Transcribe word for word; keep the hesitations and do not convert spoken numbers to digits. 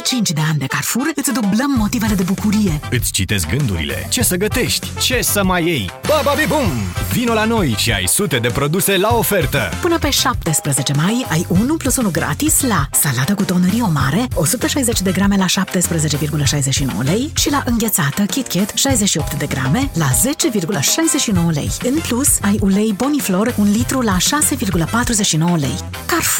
cinci de ani de Carrefour îți dublăm motivele de bucurie. Îți citesc gândurile. Ce să gătești? Ce să mai iei? Ba-ba-bi-bum! Vino la noi și ai sute de produse la ofertă! Până pe șaptesprezece mai ai unu plus unu gratis la salată cu tonărie mare, o sută șaizeci de grame la șaptesprezece virgulă șaizeci și nouă lei și la înghețată KitKat șaizeci și opt de grame la zece virgulă șaizeci și nouă lei. În plus, ai ulei Boniflor un litru la șase virgulă patruzeci și nouă lei. Carrefour.